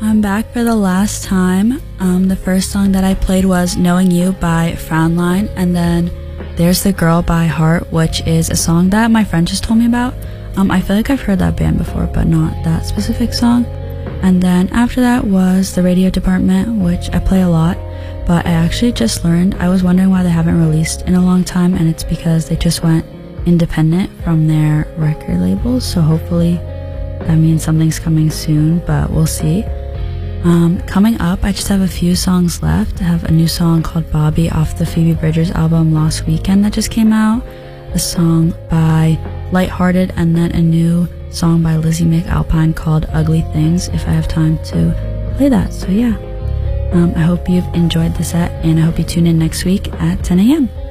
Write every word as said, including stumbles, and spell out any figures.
I'm back for the last time. Um, the first song that I played was Knowing You by Frownline, and then There's the Girl by Heart, which is a song that my friend just told me about. Um, I feel like I've heard that band before, but not that specific song. And then after that was The Radio Department, which I play a lot, but I actually just learned, I was wondering why they haven't released in a long time, and it's because they just went independent from their record labels, so hopefully that means something's coming soon, but we'll see. Um, coming up, I just have a few songs left. I have a new song called Bobby off the Phoebe Bridgers album Lost Weekend that just came out, a song by Lighthearted, and then a new song by Lizzie McAlpine called Ugly Things, if I have time to play that. So yeah, um, I hope you've enjoyed the set, and I hope you tune in next week at ten a.m.